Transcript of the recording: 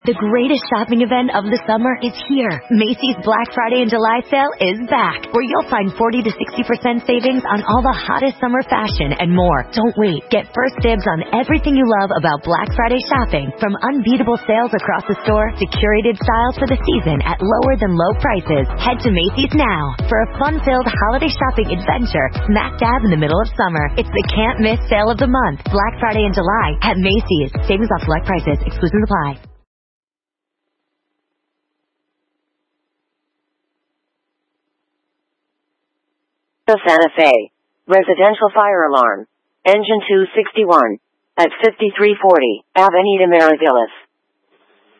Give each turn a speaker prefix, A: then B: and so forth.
A: The greatest shopping event of the summer is here. Macy's Black Friday and July sale is back, where you'll find 40 to 60% savings on all the hottest summer fashion and more. Don't wait. Get first dibs on everything you love about Black Friday shopping, from unbeatable sales across the store to curated styles for the season at lower than low prices. Head to Macy's now for a fun-filled holiday shopping adventure smack dab in the middle of summer. It's the can't-miss sale of the month, Black Friday and July at Macy's. Savings off select prices. Exclusions apply.
B: The Santa Fe residential fire alarm, engine 261, at 5340 Avenida Mariveles.